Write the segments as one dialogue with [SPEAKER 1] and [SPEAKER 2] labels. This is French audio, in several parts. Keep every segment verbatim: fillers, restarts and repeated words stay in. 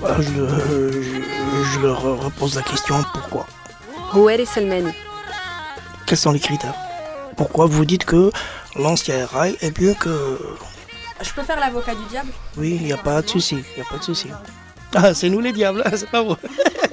[SPEAKER 1] Bah, je, le- je, je leur repose la question pourquoi.
[SPEAKER 2] Houari Salmani.
[SPEAKER 1] Quels sont les critères? Pourquoi vous dites que l'ancien rail est mieux que...
[SPEAKER 2] Je peux faire l'avocat du diable?
[SPEAKER 1] Oui, il n'y a pas de souci, il n'y a pas de souci. Ah, c'est nous les diables, c'est pas vous.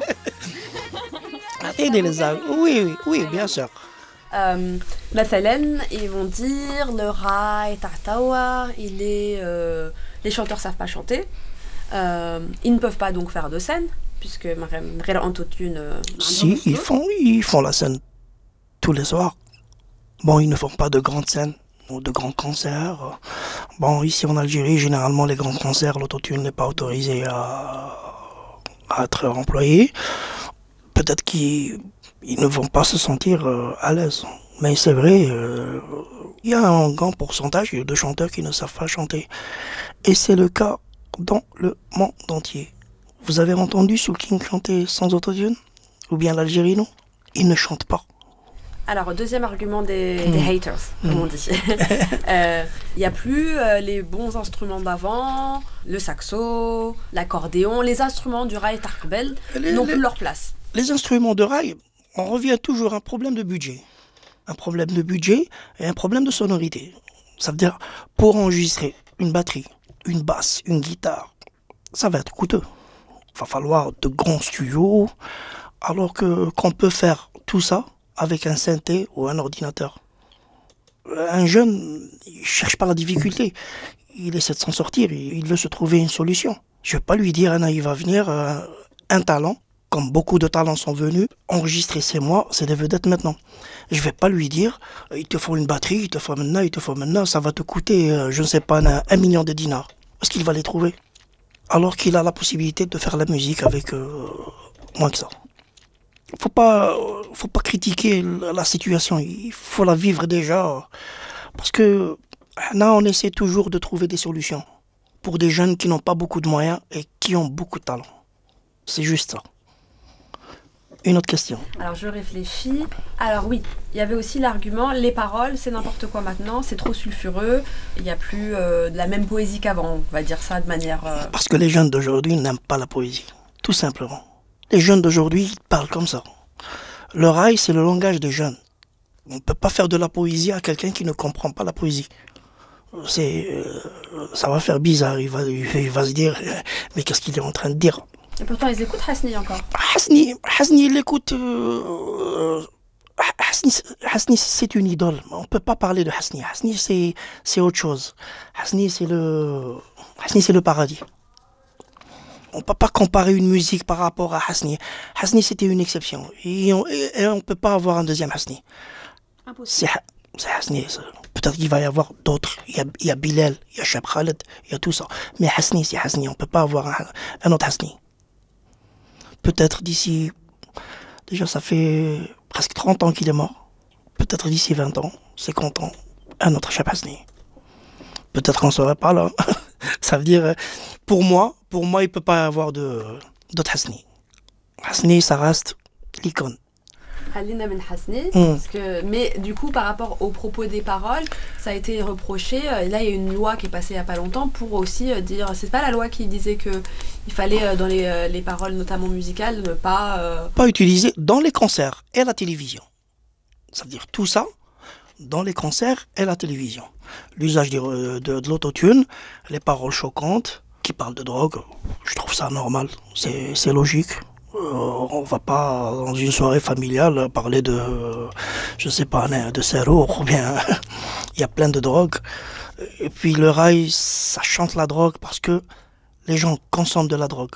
[SPEAKER 1] Aidez les âmes. Oui, oui, oui, bien sûr.
[SPEAKER 2] Euh, مثلا, ils vont dire le rail Tahtawa, il est, euh, les chanteurs savent pas chanter. Euh, ils ne peuvent pas donc faire de scène, puisque غير autotune. euh,
[SPEAKER 1] Si, ils font, ils font la scène tous les soirs. Bon, ils ne font pas de grandes scènes ou de grands concerts. Bon, ici en Algérie, généralement, les grands concerts, l'autotune n'est pas autorisé à, à être employé. Peut-être qu'ils ils ne vont pas se sentir euh, à l'aise. Mais c'est vrai, euh, il y a un grand pourcentage de chanteurs qui ne savent pas chanter. Et c'est le cas dans le monde entier. Vous avez entendu Soul King chanter sans autotune? Ou bien l'Algérie, non? Il ne chante pas.
[SPEAKER 2] Alors, deuxième argument des,
[SPEAKER 1] Mmh.
[SPEAKER 2] des haters, comme
[SPEAKER 1] Mmh.
[SPEAKER 2] on dit. Il n'y a plus euh, les bons instruments d'avant, le saxo, l'accordéon, les instruments du rail Tarkbel
[SPEAKER 1] Les-
[SPEAKER 2] n'ont
[SPEAKER 1] les-
[SPEAKER 2] plus leur place.
[SPEAKER 1] Les instruments de rail, on revient toujours à un problème de budget. Un problème de budget et un problème de sonorité. Ça veut dire, pour enregistrer une batterie, une basse, une guitare, ça va être coûteux. Il va falloir de grands studios, alors que qu'on peut faire tout ça avec un synthé ou un ordinateur. Un jeune, il cherche pas la difficulté. Il essaie de s'en sortir, il il veut se trouver une solution. Je vais pas lui dire, Anna, il va venir, euh, un talent, comme beaucoup de talents sont venus, enregistrer c'est moi, c'est des vedettes maintenant. Je vais pas lui dire, euh, il te faut une batterie, il te faut maintenant, il te faut maintenant, ça va te coûter, euh, je ne sais pas, un, un million de dinars. Est-ce qu'il va les trouver? Alors qu'il a la possibilité de faire la musique avec euh, moins que ça. Faut pas, euh, faut pas critiquer la, la situation, il faut la vivre déjà. Parce que là, on essaie toujours de trouver des solutions pour des jeunes qui n'ont pas beaucoup de moyens et qui ont beaucoup de talent. C'est juste ça. Une autre question.
[SPEAKER 2] Alors, je réfléchis. Alors oui, il y avait aussi l'argument, les paroles, c'est n'importe quoi maintenant, c'est trop sulfureux, il n'y a plus euh, de la même poésie qu'avant, on va dire ça de manière... euh,
[SPEAKER 1] Parce que les jeunes d'aujourd'hui n'aiment pas la poésie. Tout simplement. Les jeunes d'aujourd'hui ils parlent comme ça. Le rail, c'est le langage des jeunes. On ne peut pas faire de la poésie à quelqu'un qui ne comprend pas la poésie. C'est, euh, ça va faire bizarre. Il va, il va se dire, euh, mais qu'est-ce qu'il est en train de dire?
[SPEAKER 2] Et pourtant, ils écoutent Hasni encore.
[SPEAKER 1] Hasni, Hasni, il écoute. Euh, Hasni, Hasni, c'est une idole. On ne peut pas parler de Hasni. Hasni, c'est, c'est autre chose. Hasni, c'est le, Hasni, c'est le paradis. On ne peut pas comparer une musique par rapport à Hasni. Hasni, c'était une exception. Et on ne peut pas avoir un deuxième Hasni. C'est, c'est Hasni. c'est- Peut-être qu'il va y avoir d'autres. Il y a, il y a Bilal, il y a Cheb Khaled, il y a tout ça. Mais Hasni, c'est Hasni. On ne peut pas avoir un, un autre Hasni. Peut-être d'ici... Déjà, ça fait presque trente ans qu'il est mort. Peut-être d'ici vingt ans, cinquante ans, un autre Cheb Hasni. Peut-être qu'on ne serait pas là. Ça veut dire, euh, pour moi, pour moi, il ne peut pas y avoir de, d'autres Hasni. Hasni, ça reste l'icône.
[SPEAKER 2] Khalina Ben Hasni,
[SPEAKER 1] Mm.
[SPEAKER 2] parce que, mais du coup, par rapport aux propos des paroles, ça a été reproché. euh, Là, il y a une loi qui est passée il n'y a pas longtemps pour aussi euh, dire. C'est pas la loi qui disait que il fallait euh, dans les, euh, les paroles, notamment musicales, ne pas. euh,
[SPEAKER 1] Pas utilisé dans les concerts et la télévision. Ça veut dire tout ça dans les concerts et la télévision. L'usage de, de, de l'autotune, les paroles choquantes qui parlent de drogue, je trouve ça normal, c'est, c'est logique. Euh, on va pas dans une soirée familiale parler de, je sais pas, de serrour ou bien il y a plein de drogues. Et puis le rail, ça chante la drogue parce que les gens consomment de la drogue.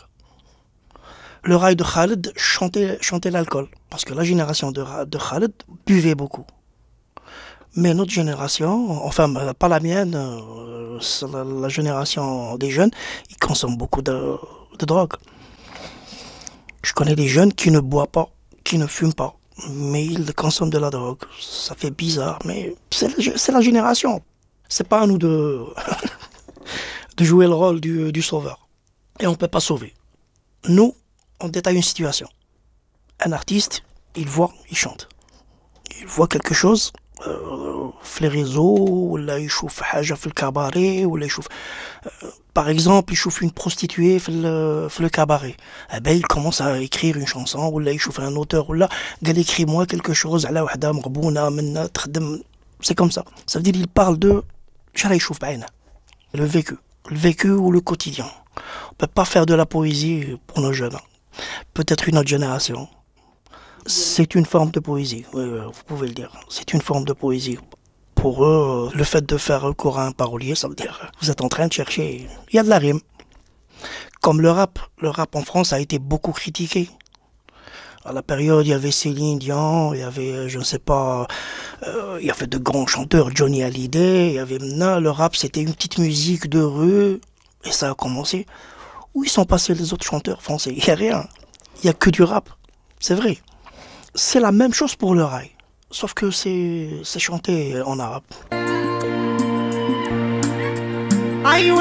[SPEAKER 1] Le rail de Khaled chantait, chantait l'alcool parce que la génération de, Ra- de Khaled buvait beaucoup. Mais notre génération, enfin pas la mienne, euh, c'est la, la génération des jeunes, ils consomment beaucoup de, de drogue. Je connais des jeunes qui ne boivent pas, qui ne fument pas, mais ils consomment de la drogue. Ça fait bizarre, mais c'est, la- c'est la génération. C'est pas à nous de, de jouer le rôle du, du sauveur. Et on ne peut pas sauver. Nous, on détaille une situation. Un artiste, il voit, il chante. Il voit quelque chose, في les réseaux ولا يشوف حاجة في الكباري ولا يشوف par exemple يشوف une prostituée في ال في le cabaret eh ben il commence à écrire une chanson ولا يشوف un auteur ولا قال écris moi quelque chose على وحدة مغبونة منا تخدم c'est comme ça ça veut dire il parle de شرا يشوف بعينه le vécu le vécu ou le quotidien on peut pas faire de la poésie pour nos jeunes peut-être une autre génération. C'est une forme de poésie, oui, vous pouvez le dire. C'est une forme de poésie. Pour eux, le fait de faire recours à un parolier, ça veut dire vous êtes en train de chercher. Il y a de la rime. Comme le rap. Le rap en France a été beaucoup critiqué. À la période, il y avait Céline Dion, il y avait, je ne sais pas, euh, il y avait de grands chanteurs, Johnny Hallyday, il y avait non, le rap, c'était une petite musique de rue, et ça a commencé. Où ils sont passés les autres chanteurs français? Il n'y a rien. Il n'y a que du rap. C'est vrai. C'est la même chose pour le rail, sauf que c'est, c'est chanté en arabe.